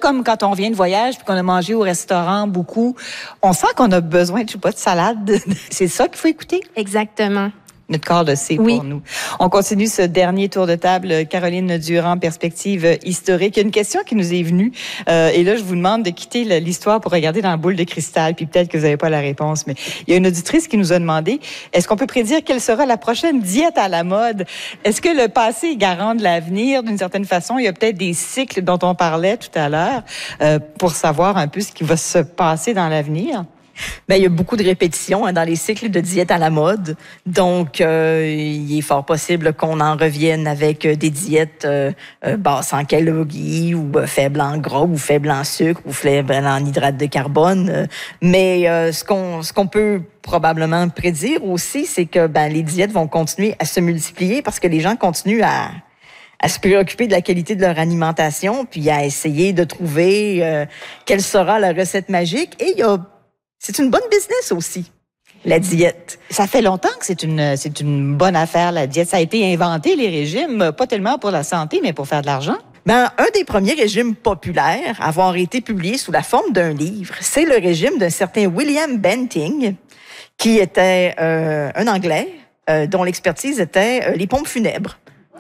comme quand on revient de voyage puis qu'on a mangé au restaurant beaucoup. On sent qu'on a besoin, je sais pas, de salade. C'est ça qu'il faut écouter? Exactement. Notre corps le sait pour nous. On continue ce dernier tour de table. Caroline Durand, perspective historique. Il y a une question qui nous est venue. Et là, je vous demande de quitter l'histoire pour regarder dans la boule de cristal. Puis peut-être que vous n'avez pas la réponse. Mais il y a une auditrice qui nous a demandé, est-ce qu'on peut prédire quelle sera la prochaine diète à la mode? Est-ce que le passé est garant de l'avenir d'une certaine façon? Il y a peut-être des cycles dont on parlait tout à l'heure pour savoir un peu ce qui va se passer dans l'avenir. Ben, il y a beaucoup de répétitions dans les cycles de diète à la mode. Donc, il est fort possible qu'on en revienne avec des diètes basses en calories ou faibles en gras ou faibles en sucre ou faibles en hydrates de carbone. Mais ce qu'on peut probablement prédire aussi, c'est que les diètes vont continuer à se multiplier parce que les gens continuent à se préoccuper de la qualité de leur alimentation puis à essayer de trouver quelle sera la recette magique. Et c'est une bonne business aussi, la diète. Ça fait longtemps que c'est une bonne affaire, la diète. Ça a été inventé, les régimes, pas tellement pour la santé, mais pour faire de l'argent. Un des premiers régimes populaires à avoir été publié sous la forme d'un livre, c'est le régime d'un certain William Banting, qui était un Anglais dont l'expertise était les pompes funèbres.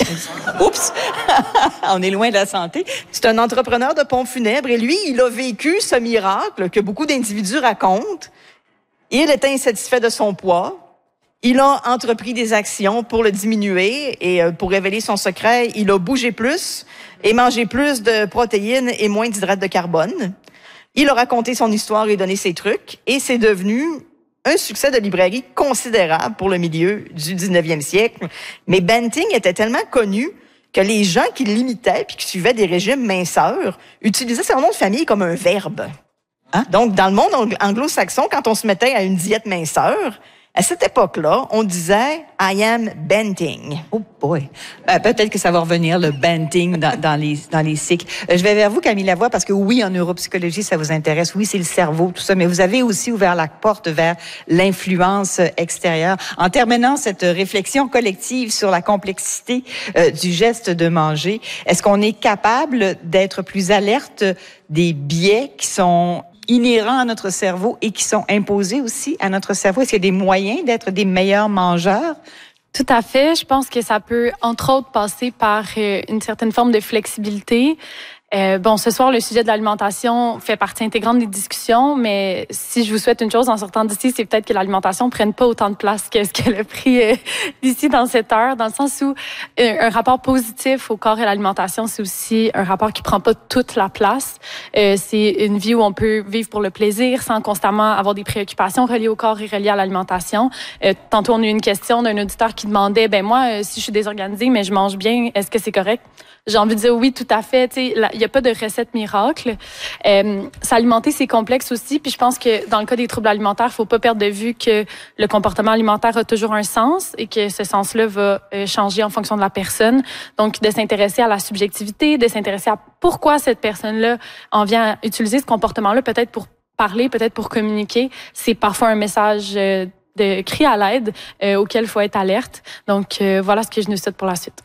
Oups! On est loin de la santé. C'est un entrepreneur de pompes funèbres et lui, il a vécu ce miracle que beaucoup d'individus racontent. Il était insatisfait de son poids. Il a entrepris des actions pour le diminuer et pour révéler son secret, il a bougé plus et mangé plus de protéines et moins d'hydrates de carbone. Il a raconté son histoire et donné ses trucs et c'est devenu un succès de librairie considérable pour le milieu du 19e siècle. Mais Banting était tellement connu que les gens qui l'imitaient puis qui suivaient des régimes minceurs utilisaient son nom de famille comme un verbe. Hein? Donc, dans le monde anglo-saxon, quand on se mettait à une diète minceur, à cette époque-là, on disait « I am Banting ». Oh boy! Peut-être que ça va revenir, le Banting, dans les cycles. Je vais vers vous, Camille Lavoie, parce que oui, en neuropsychologie, ça vous intéresse. Oui, c'est le cerveau, tout ça. Mais vous avez aussi ouvert la porte vers l'influence extérieure. En terminant cette réflexion collective sur la complexité du geste de manger, est-ce qu'on est capable d'être plus alerte des biais qui sont inhérents à notre cerveau et qui sont imposés aussi à notre cerveau? Est-ce qu'il y a des moyens d'être des meilleurs mangeurs? Tout à fait. Je pense que ça peut, entre autres, passer par une certaine forme de flexibilité. Ce soir, le sujet de l'alimentation fait partie intégrante des discussions, mais si je vous souhaite une chose en sortant d'ici, c'est peut-être que l'alimentation ne prenne pas autant de place que ce qu'elle a pris d'ici dans cette heure, dans le sens où un rapport positif au corps et à l'alimentation, c'est aussi un rapport qui prend pas toute la place. C'est une vie où on peut vivre pour le plaisir sans constamment avoir des préoccupations reliées au corps et reliées à l'alimentation. Tantôt, on a eu une question d'un auditeur qui demandait, moi, si je suis désorganisée, mais je mange bien, est-ce que c'est correct? J'ai envie de dire oui, tout à fait. Il n'y a pas de recette miracle. S'alimenter, c'est complexe aussi. Puis je pense que dans le cas des troubles alimentaires, il ne faut pas perdre de vue que le comportement alimentaire a toujours un sens et que ce sens-là va changer en fonction de la personne. Donc, de s'intéresser à la subjectivité, de s'intéresser à pourquoi cette personne-là en vient à utiliser ce comportement-là, peut-être pour parler, peut-être pour communiquer. C'est parfois un message de cri à l'aide auquel il faut être alerte. Donc, voilà ce que je nous souhaite pour la suite.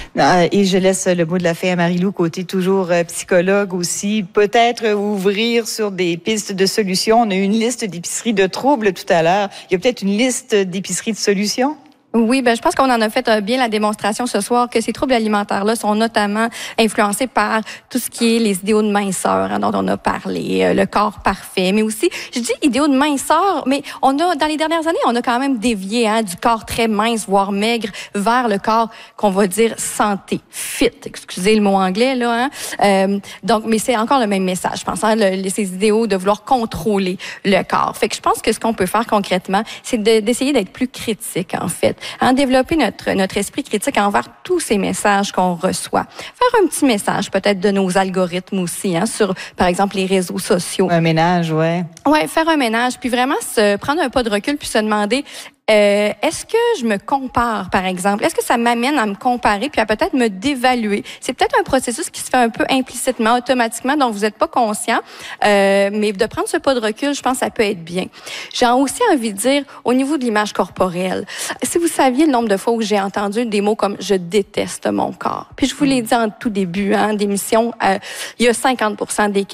Et je laisse le mot de la fin à Marie-Lou, côté toujours psychologue aussi. Peut-être ouvrir sur des pistes de solutions. On a eu une liste d'épiceries de troubles tout à l'heure. Il y a peut-être une liste d'épiceries de solutions? Oui, je pense qu'on en a fait bien la démonstration ce soir que ces troubles alimentaires-là sont notamment influencés par tout ce qui est les idéaux de minceur dont on a parlé, le corps parfait, mais aussi, je dis idéaux de minceur, mais dans les dernières années, on a quand même dévié du corps très mince, voire maigre, vers le corps qu'on va dire santé, fit, excusez le mot anglais là. Mais c'est encore le même message, je pense, ces idéaux de vouloir contrôler le corps. Fait que je pense que ce qu'on peut faire concrètement, c'est d'essayer d'être plus critique en fait. Développer notre esprit critique envers tous ces messages qu'on reçoit. Faire un petit message peut-être de nos algorithmes aussi, sur, par exemple, les réseaux sociaux. Un ménage, ouais. Ouais, faire un ménage, puis vraiment se prendre un pas de recul puis se demander est-ce que je me compare, par exemple? Est-ce que ça m'amène à me comparer puis à peut-être me dévaluer? C'est peut-être un processus qui se fait un peu implicitement, automatiquement, dont vous n'êtes pas conscient, mais de prendre ce pas de recul, je pense que ça peut être bien. J'ai aussi envie de dire, au niveau de l'image corporelle, si vous saviez le nombre de fois où j'ai entendu des mots comme « je déteste mon corps », puis je vous l'ai dit en tout début d'émission, il y a 50% des